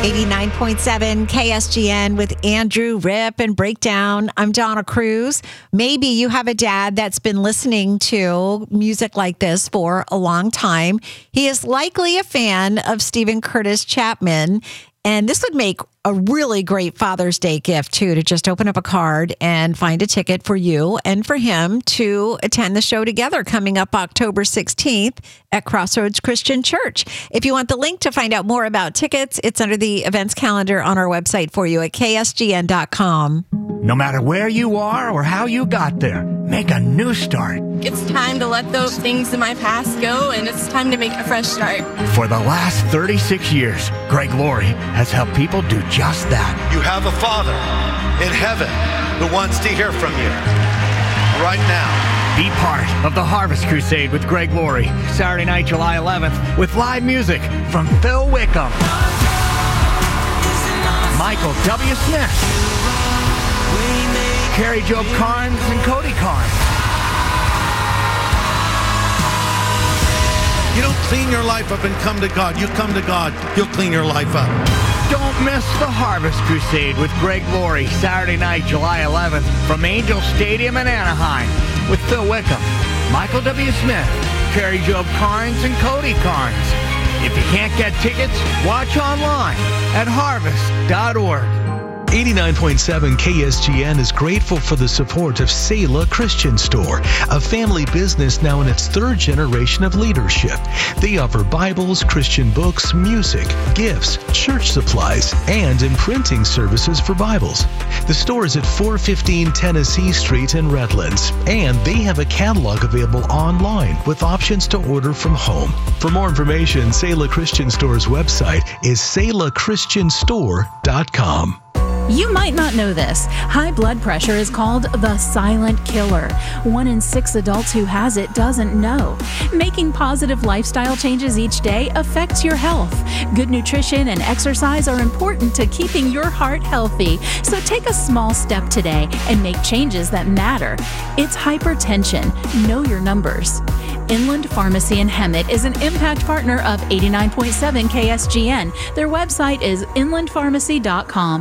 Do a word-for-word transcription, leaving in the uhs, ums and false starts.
eighty-nine point seven K S G N with Andrew, Rip, and Breakdown. I'm Donna Cruz. Maybe you have a dad that's been listening to music like this for a long time. He is likely a fan of Steven Curtis Chapman, and this would make a really great Father's Day gift, too, to just open up a card and find a ticket for you and for him to attend the show together coming up October sixteenth at Crossroads Christian Church. If you want the link to find out more about tickets, it's under the events calendar on our website for you at K S G N dot com. No matter where you are or how you got there, make a new start. It's time to let those things in my past go, and it's time to make a fresh start. For the last thirty-six years, Greg Laurie has helped people do just that. You have a Father in heaven who wants to hear from you right now. Be part of the Harvest Crusade with Greg Laurie, Saturday night, July eleventh, with live music from Phil Wickham, Michael W. Smith, Carrie Job Carnes, and Cody Carnes. You don't clean your life up and come to God. You come to God, He'll clean your life up. Don't miss the Harvest Crusade with Greg Laurie, Saturday night, July eleventh, from Angel Stadium in Anaheim, with Phil Wickham, Michael W. Smith, Carrie Job Carnes, and Cody Carnes. If you can't get tickets, watch online at harvest dot org. eighty-nine point seven K S G N is grateful for the support of Selah Christian Store, a family business now in its third generation of leadership. They offer Bibles, Christian books, music, gifts, church supplies, and imprinting services for Bibles. The store is at four fifteen Tennessee Street in Redlands, and they have a catalog available online with options to order from home. For more information, Selah Christian Store's website is selah christian store dot com. You might not know this. High blood pressure is called the silent killer. One in six adults who has it doesn't know. Making positive lifestyle changes each day affects your health. Good nutrition and exercise are important to keeping your heart healthy. So take a small step today and make changes that matter. It's hypertension. Know your numbers. Inland Pharmacy in Hemet is an impact partner of eighty-nine point seven K S G N. Their website is inland pharmacy dot com.